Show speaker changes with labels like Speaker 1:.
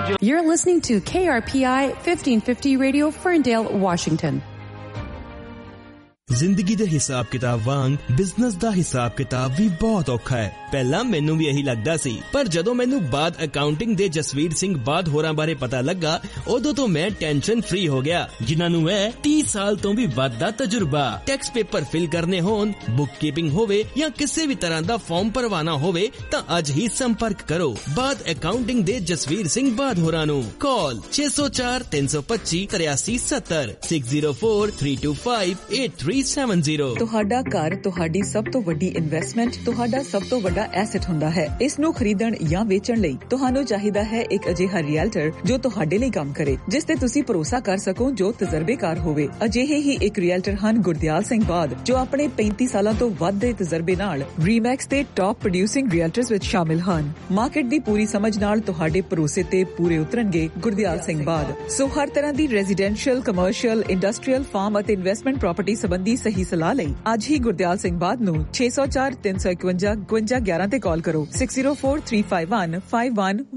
Speaker 1: You're listening to KRPI 1550 Radio, Ferndale, Washington.
Speaker 2: ਜ਼ਿੰਦਗੀ ਦੇ ਹਿਸਾਬ ਕਿਤਾਬ ਵਾਂਗ ਬਿਜ਼ਨਸ ਦਾ ਹਿਸਾਬ ਕਿਤਾਬ ਵੀ ਬਹੁਤ ਔਖਾ ਹੈ। ਪਹਿਲਾਂ ਮੈਨੂੰ ਵੀ ਇਹੀ ਲੱਗਦਾ ਸੀ, ਪਰ ਜਦੋਂ ਮੈਨੂੰ ਬਾਦ ਅਕਾਊਂਟਿੰਗ ਦੇ ਜਸਵੀਰ ਸਿੰਘ ਬਾਦ ਹੋਰਾਂ ਬਾਰੇ ਪਤਾ ਲੱਗਾ, ਉਦੋਂ ਤੋਂ ਮੈਂ ਟੈਨਸ਼ਨ ਫ੍ਰੀ ਹੋ ਗਿਆ। ਜਿਨ੍ਹਾਂ ਨੂੰ ਹੈ 30 ਸਾਲ ਤੋਂ ਵੀ ਵੱਧ ਦਾ ਤਜਰਬਾ। ਟੈਕਸ ਪੇਪਰ ਫਿਲ ਕਰਨੇ ਹੋਣ, ਬੁੱਕ ਕੀਪਿੰਗ ਹੋਵੇ ਜਾਂ ਕਿਸੇ ਵੀ ਤਰ੍ਹਾਂ ਦਾ ਫਾਰਮ ਭਰਵਾਨਾ ਹੋਵੇ ਤਾਂ ਅੱਜ ਹੀ ਸੰਪਰਕ ਕਰੋ ਬਾਦ ਅਕਾਊਂਟਿੰਗ ਦੇ ਜਸਵੀਰ ਸਿੰਘ ਬਾਦ ਹੋਰਾਂ ਨੂੰ। ਕਾਲ 604 325 8370 604 325 8370।
Speaker 3: ਤੁਹਾਡਾ ਘਰ ਤੁਹਾਡੀ ਸਭ ਤੋਂ ਵੱਡੀ ਇਨਵੈਸਟਮੈਂਟ, ਤੁਹਾਡਾ ਸਭ ਤੋਂ ਵੱਡਾ ਐਸੈਟ ਹੁੰਦਾ ਹੈ। ਇਸ ਨੂੰ ਖਰੀਦਣ ਜਾਂ ਵੇਚਣ ਲਈ ਤੁਹਾਨੂੰ ਚਾਹੀਦਾ ਹੈ ਇੱਕ ਅਜਿਹਾ ਰੀਅਲਟਰ ਜੋ ਤੁਹਾਡੇ ਲਈ ਕੰਮ ਕਰੇ, ਜਿਸ ਤੇ ਤੁਸੀਂ ਭਰੋਸਾ ਕਰ ਸਕੋ, ਜੋ ਤਜਰਬੇਕਾਰ ਹੋਵੇ। ਅਜਿਹੇ ਹੀ ਇੱਕ ਰੀਅਲਟਰ ਹਨ ਗੁਰਦਿਆਲ ਸਿੰਘ ਬਾਦ, ਜੋ ਆਪਣੇ 35 ਸਾਲਾਂ ਤੋਂ ਵੱਧ ਦੇ ਤਜਰਬੇ ਨਾਲ ਰੀਮੈਕਸ ਦੇ ਟਾਪ ਪ੍ਰੋਡਿਊਸਿੰਗ ਰੀਅਲਟਰਸ ਵਿੱਚ ਸ਼ਾਮਿਲ ਹਨ। ਮਾਰਕੀਟ ਦੀ ਪੂਰੀ ਸਮਝ ਨਾਲ ਤੁਹਾਡੇ ਭਰੋਸੇ ਤੇ ਪੂਰੇ ਉਤਰਨਗੇ ਗੁਰਦਿਆਲ ਸਿੰਘ ਬਾਦ। ਸੋ ਹਰ ਤਰ੍ਹਾਂ ਦੀ ਰੈਜ਼ੀਡੈਂਸ਼ੀਅਲ, ਕਮਰਸ਼ੀਅਲ, ਇੰਡਸਟਰੀਅਲ, ਫਾਰਮ ਅਤੇ ਇਨਵੈਸਟਮੈਂਟ ਪ੍ਰਾਪਰਟੀ ਸੰਬੰਧੀ ਸਹੀ ਸਲਾਹ ਲਈ ਅੱਜ ਹੀ ਗੁਰਦਿਆਲ ਸਿੰਘ ਬਾਦ ਨੂੰ 604 351 5211 ਤੇ ਕਾਲ ਕਰੋ। 60435151